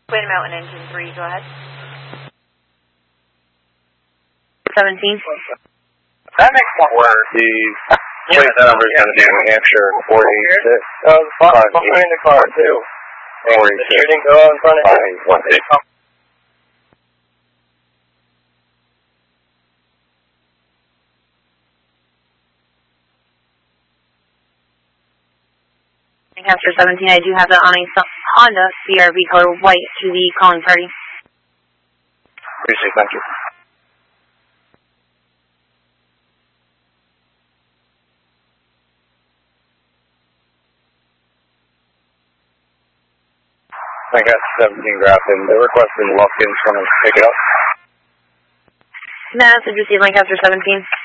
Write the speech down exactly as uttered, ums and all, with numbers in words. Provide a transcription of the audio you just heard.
Twin Mountain Engine three, go ahead. seventeen. That makes one work. The plate number is going to be New Hampshire four eight six. Oh, the fox behind the car, too. four eight six. You didn't go out in front of him. one six. Lancaster seventeen, I do have that on a Honda C R V color white to the calling party. Appreciate it, thank you. Lancaster seventeen, Grafton. They're requesting Lumpkins from us to pick it up. Message received, Lancaster seventeen.